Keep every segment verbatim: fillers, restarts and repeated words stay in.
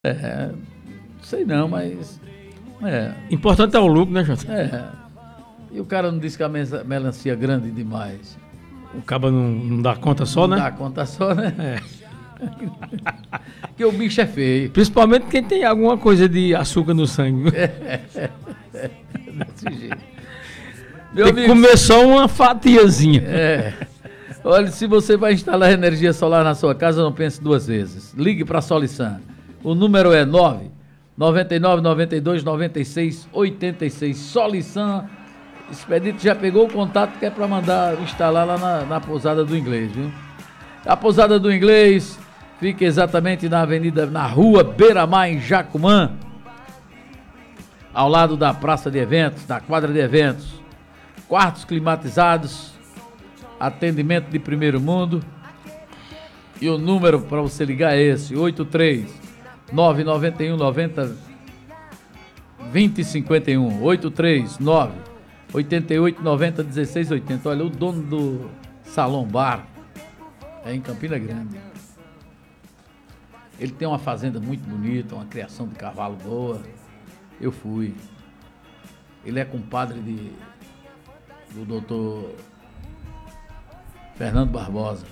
É, sei não, mas... É. Importante é o lucro, né, Jota? É. E o cara não disse que a melancia é grande demais. O cabo não, não dá conta só, não né? Não dá conta só, né? É. Que o bicho é feio. Principalmente quem tem alguma coisa de açúcar no sangue. É, é, é, desse jeito. Meu tem amigo, que comer só uma fatiazinha. É. Olha, se você vai instalar energia solar na sua casa, não pense duas vezes. Ligue para a Solisan. O número é nove nove nove nove dois nove seis oito seis. Solisan. Expedito já pegou o contato que é para mandar instalar lá na, na Pousada do Inglês, viu? A Pousada do Inglês fica exatamente na avenida, na rua Beira-Mar, em Jacumã, ao lado da praça de eventos, da quadra de eventos. Quartos climatizados, atendimento de primeiro mundo. E o número para você ligar é esse, oito três nove nove um nove zero dois zero cinco um, oito três nove oito oito nove zero um seis oito zero. Olha, o dono do Salão Bar é em Campina Grande. Ele tem uma fazenda muito bonita, uma criação de cavalo boa. Eu fui. Ele é compadre de, do doutor Fernando Barbosa.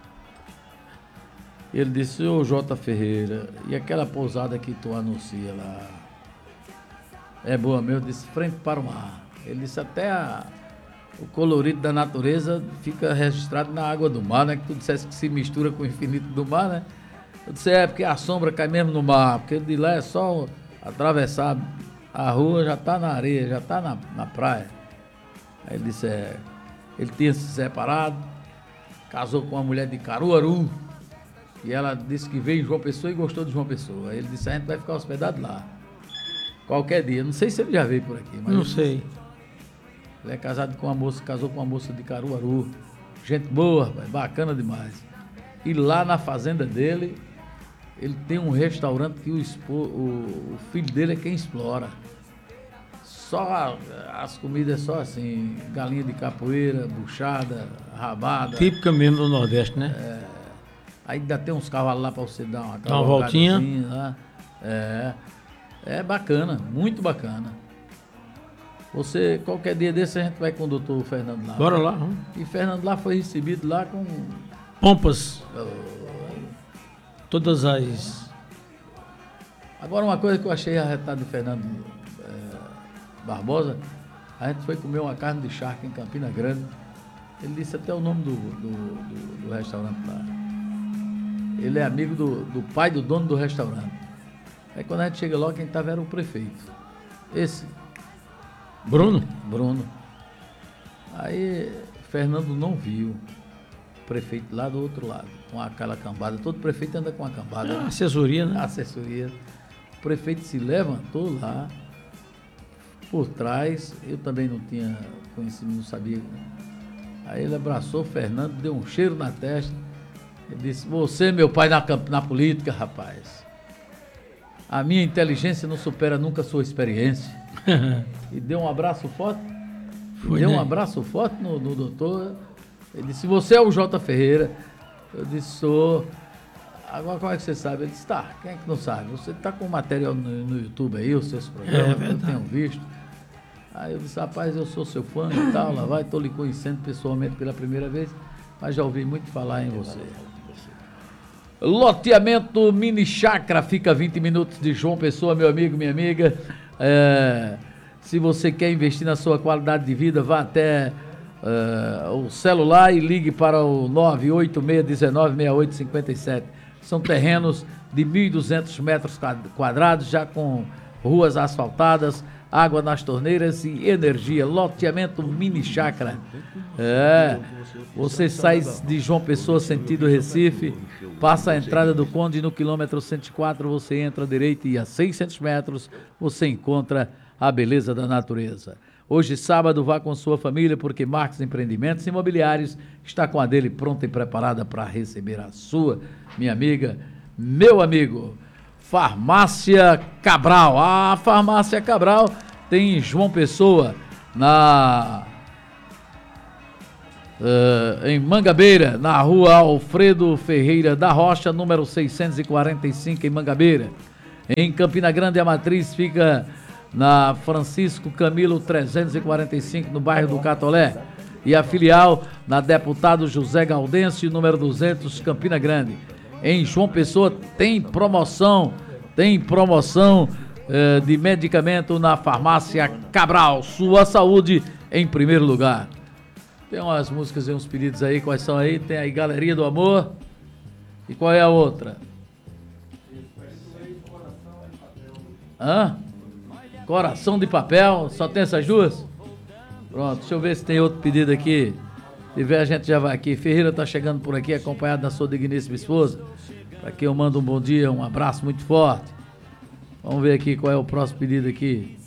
Ele disse: ô J. Ferreira, e aquela pousada que tu anuncia lá? É boa mesmo? Eu disse: frente para o mar. Ele disse: até a, o colorido da natureza fica registrado na água do mar, né? Que tu dissesse que se mistura com o infinito do mar, né? Eu disse: é, porque a sombra cai mesmo no mar, porque de lá é só atravessar a rua, já tá na areia, já tá na, na praia. Aí ele disse: é, ele tinha se separado, casou com uma mulher de Caruaru, e ela disse que veio em João Pessoa e gostou de João Pessoa. Aí ele disse: a gente vai ficar hospedado lá, qualquer dia. Não sei se ele já veio por aqui, mas... Não sei. Ele é casado com uma moça, casou com uma moça de Caruaru. Gente boa, rapaz, bacana demais. E lá na fazenda dele, ele tem um restaurante que o, expo, o, o filho dele é quem explora. Só as comidas só assim, galinha de capoeira, buchada, rabada. Típica mesmo do Nordeste, né? É, aí ainda tem uns cavalos lá para você dar uma, uma voltinha. Lá. É, é bacana, muito bacana. Você, qualquer dia desse, a gente vai com o doutor Fernando lá. Bora lá. Vamos. E Fernando lá foi recebido lá com... pompas. Todas as... Agora, uma coisa que eu achei arretado de Fernando é, Barbosa, a gente foi comer uma carne de charque em Campina Grande. Ele disse até o nome do, do, do, do restaurante lá. Ele é amigo do, do pai do dono do restaurante. Aí quando a gente chega lá, quem estava era o prefeito. Esse... Bruno? Bruno. Aí Fernando não viu o prefeito lá do outro lado, com aquela cambada. Todo prefeito anda com a cambada. É, assessoria, né? Assessoria. O prefeito se levantou lá, por trás. Eu também não tinha conhecido, não sabia. Aí ele abraçou o Fernando, deu um cheiro na testa. Ele disse: você, meu pai, na, na política, rapaz. A minha inteligência não supera nunca a sua experiência. E deu um abraço forte. Foi, deu né? um abraço forte no, no doutor. Ele disse: você é o J. Ferreira? Eu disse: sou. Agora, como é que você sabe? Ele disse: tá, quem é que não sabe? Você está com material no, no YouTube aí, os seus programas, é, eu tenho visto. Aí eu disse: rapaz, eu sou seu fã e tal, lá vai, estou lhe conhecendo pessoalmente pela primeira vez, mas já ouvi muito falar em você. Loteamento Mini Chácara, fica a vinte minutos de João Pessoa, meu amigo, minha amiga. É, se você quer investir na sua qualidade de vida, vá até é, o celular e ligue para o nove oito seis um nove seis oito cinco sete. São terrenos de mil e duzentos metros quadrados, já com ruas asfaltadas, água nas torneiras e energia. Loteamento Mini Chácara. É, você sai de João Pessoa, sentido Recife, passa a entrada do Conde no quilômetro cento e quatro, você entra à direita e a seiscentos metros você encontra a beleza da natureza. Hoje, sábado, vá com sua família, porque Marques Empreendimentos Imobiliários está com a dele pronta e preparada para receber a sua, minha amiga, meu amigo. Farmácia Cabral. A Farmácia Cabral tem em João Pessoa, na... Uh, em Mangabeira, na rua Alfredo Ferreira da Rocha, número seiscentos e quarenta e cinco, em Mangabeira. Em Campina Grande, a matriz fica na Francisco Camilo trezentos e quarenta e cinco, no bairro do Catolé. E a filial na Deputado José Gaudêncio, número duzentos, Campina Grande. Em João Pessoa tem promoção, tem promoção eh, de medicamento na farmácia Cabral. Sua saúde em primeiro lugar. Tem umas músicas e uns pedidos aí, quais são aí? Tem aí Galeria do Amor. E qual é a outra? Hã? Coração de Papel. Só tem essas duas? Pronto, deixa eu ver se tem outro pedido aqui. Se tiver, a gente já vai aqui. Ferreira tá chegando por aqui, acompanhado da sua digníssima esposa. Para quem eu mando um bom dia, um abraço muito forte. Vamos ver aqui qual é o próximo pedido aqui.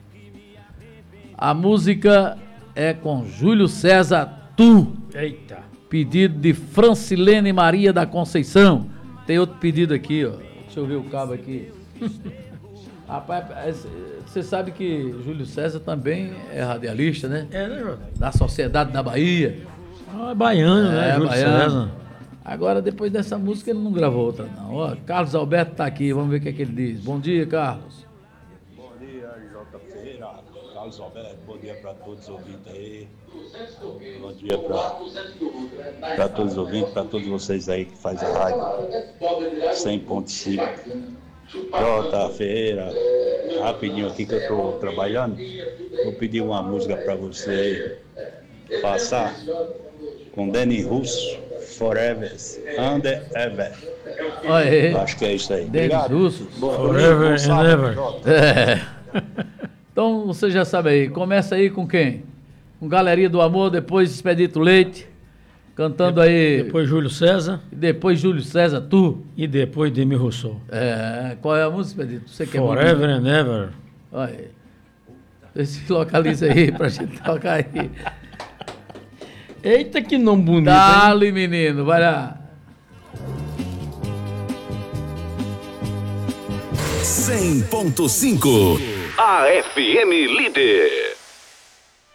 A música é com Júlio César, Tu. Eita. Pedido de Francilene Maria da Conceição. Tem outro pedido aqui, ó. Deixa eu ver o cabo aqui. Rapaz, você sabe que Júlio César também é radialista, né? É, né, Jota? Da Sociedade da Bahia. Ah, é baiano, né? É, Júlio baiano. César. Agora, depois dessa música, ele não gravou outra, não. Ó, Carlos Alberto tá aqui, vamos ver o que é que ele diz. Bom dia, Carlos. Bom dia, Jota Feira, Carlos Alberto, bom dia para todos os ouvintes aí. Bom dia para todos os ouvintes, para todos vocês aí que fazem a rádio cem ponto cinco. Jota Feira, rapidinho aqui que eu estou trabalhando, vou pedir uma música para você passar com Danny Russo, Forever and Ever. Olha aí. Acho que é isso aí. Denis Russo. Forever and Ever. É. Então você já sabe aí, começa aí com quem? Com Galeria do Amor, depois Expedito Leite, cantando aí. Depois Júlio César. Depois Júlio César, Tu. E depois Demi Rousseau. É, qual é a música, Expedito? Você quer Forever and Ever. Olha aí. Você se localiza aí pra gente tocar aí. Eita, que nome bonito, Dale, menino, vai lá. cem ponto cinco. A F M Líder.